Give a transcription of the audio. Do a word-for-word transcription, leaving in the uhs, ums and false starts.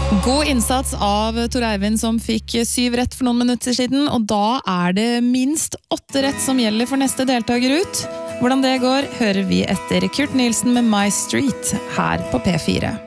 God innsats av Tor Eivind som fikk syv rett for noen minutter siden, og da er det minst åtte rett som gjelder for neste deltaker ut. Hvordan det går, hører vi etter Kurt Nielsen med My Street her på P fire.